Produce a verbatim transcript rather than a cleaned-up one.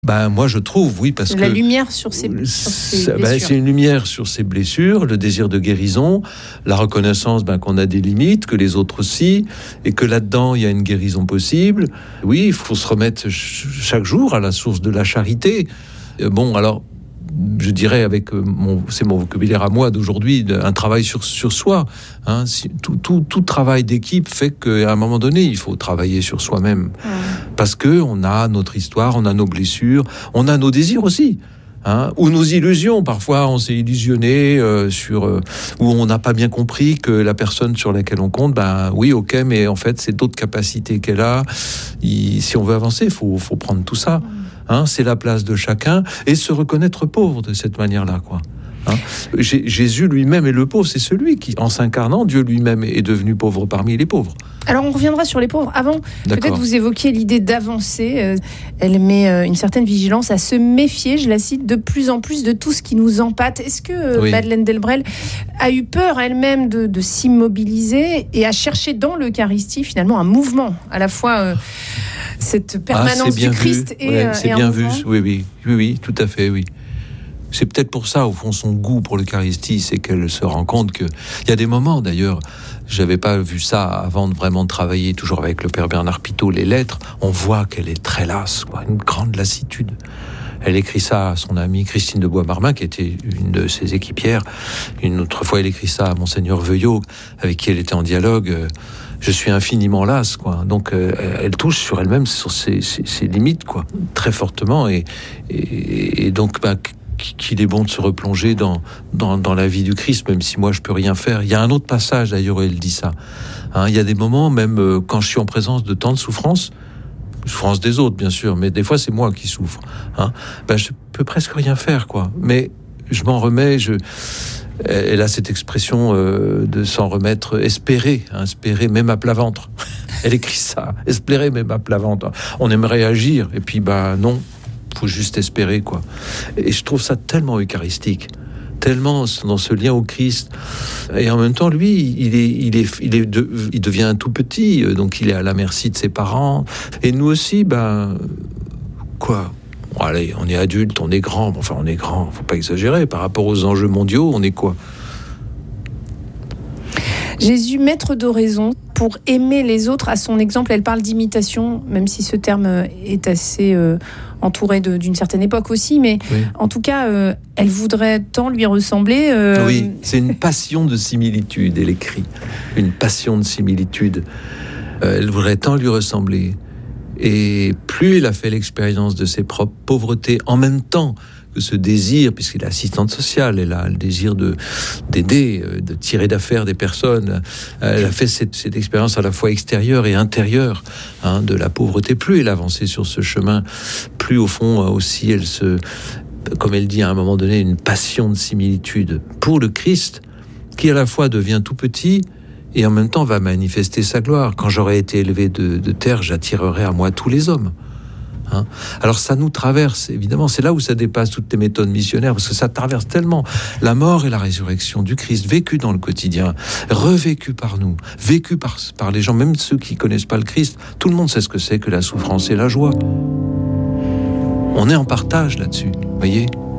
Ben, moi, je trouve, oui, parce la que... La lumière sur ses, sur ses blessures. Ben, c'est une lumière sur ses blessures, le désir de guérison, la reconnaissance ben, qu'on a des limites, que les autres aussi, et que là-dedans, il y a une guérison possible. Oui, il faut se remettre ch- chaque jour à la source de la charité. Euh, bon, alors... je dirais avec mon, c'est mon vocabulaire à moi d'aujourd'hui, un travail sur, sur soi. Hein. Si, tout, tout, tout travail d'équipe fait qu'à un moment donné, il faut travailler sur soi-même. Mmh. Parce qu'on a notre histoire, on a nos blessures, on a nos désirs aussi. Hein, ou nos illusions. Parfois, on s'est illusionné euh, sur euh, où on n'a pas bien compris que la personne sur laquelle on compte, ben oui, ok, mais en fait, c'est d'autres capacités qu'elle a. Il, si on veut avancer, il faut, faut prendre tout ça. Hein, c'est la place de chacun et se reconnaître pauvre de cette manière-là, quoi. Hein, Jésus lui-même est le pauvre, c'est celui qui, en s'incarnant, Dieu lui-même est devenu pauvre parmi les pauvres. Alors on reviendra sur les pauvres. Avant, D'accord. peut-être vous évoquiez l'idée d'avancer. Euh, elle met euh, une certaine vigilance à se méfier, je la cite, de plus en plus de tout ce qui nous empâte. Est-ce que euh, oui. Madeleine Delbrel a eu peur elle-même de, de s'immobiliser et a cherché dans l'Eucharistie finalement un mouvement, à la fois euh, cette permanence ah, du Christ vu. et, ouais, euh, c'est et bien un vu. mouvement. Oui, oui, oui, oui, tout à fait, oui. C'est peut-être pour ça, au fond, son goût pour l'Eucharistie, c'est qu'elle se rend compte que... Il y a des moments, d'ailleurs, j'avais pas vu ça avant de vraiment travailler, toujours avec le père Bernard Pitault, les lettres, on voit qu'elle est très lasse, quoi, une grande lassitude. Elle écrit ça à son amie Christine de Bois-Marmin, qui était une de ses équipières. Une autre fois, elle écrit ça à Monseigneur Veuillot, avec qui elle était en dialogue. Je suis infiniment lasse, quoi. Donc, euh, elle touche sur elle-même, sur ses, ses, ses limites, quoi, très fortement. Et, et, et donc, bah, qu'il est bon de se replonger dans, dans, dans la vie du Christ, même si moi je peux rien faire. Il y a un autre passage d'ailleurs où elle dit ça. Hein, il y a des moments, même euh, quand je suis en présence de tant de souffrances, souffrance des autres bien sûr, mais des fois c'est moi qui souffre. Hein, ben, je peux presque rien faire, quoi. Mais je m'en remets. Je... Elle a cette expression euh, de s'en remettre, espérer, hein, espérer même à plat ventre. Elle écrit ça, espérer même à plat ventre. On aimerait agir, et puis bah non. Faut juste espérer, quoi. Et je trouve ça tellement eucharistique, tellement dans ce lien au Christ. Et en même temps, lui, il est, il est, il est, de, il devient tout petit, donc il est à la merci de ses parents. Et nous aussi, ben, quoi. Bon, allez, on est adulte, on est grand. Enfin, on est grand. Faut pas exagérer. Par rapport aux enjeux mondiaux, on est quoi? Jésus, maître d'oraison, pour aimer les autres à son exemple. Elle parle d'imitation, même si ce terme est assez euh, entouré de, d'une certaine époque aussi, mais oui. En tout cas, euh, elle voudrait tant lui ressembler. Euh... Oui, c'est une passion de similitude, elle écrit. Une passion de similitude. Euh, elle voudrait tant lui ressembler. Et plus elle a fait l'expérience de ses propres pauvretés, en même temps que ce désir, puisqu'elle est assistante sociale, elle a le désir de, d'aider, de tirer d'affaire des personnes. Elle a fait cette, cette expérience à la fois extérieure et intérieure, hein, de la pauvreté. Plus elle avançait sur ce chemin, plus au fond aussi elle se, comme elle dit à un moment donné, une passion de similitude pour le Christ, qui à la fois devient tout petit et en même temps va manifester sa gloire. Quand j'aurai été élevé de, de terre, j'attirerai à moi tous les hommes. Hein. Alors ça nous traverse, évidemment, c'est là où ça dépasse toutes les méthodes missionnaires, parce que ça traverse tellement la mort et la résurrection du Christ, vécu dans le quotidien, revécu par nous, vécu par, par les gens, même ceux qui connaissent pas le Christ. Tout le monde sait ce que c'est que la souffrance et la joie. On est en partage là-dessus, voyez.